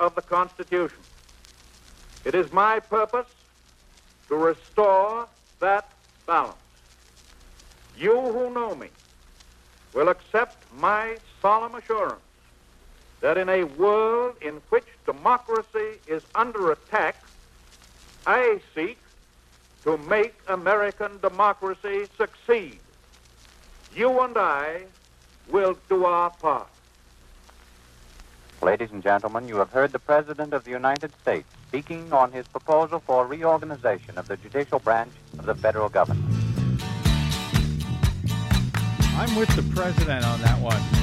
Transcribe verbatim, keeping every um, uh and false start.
of the Constitution. It is my purpose to restore that balance. You who know me will accept my solemn assurance that in a world in which democracy is under attack, I seek to make American democracy succeed. You and I will do our part. Ladies and gentlemen, you have heard the President of the United States speaking on his proposal for reorganization of the judicial branch of the federal government. I'm with the President on that one.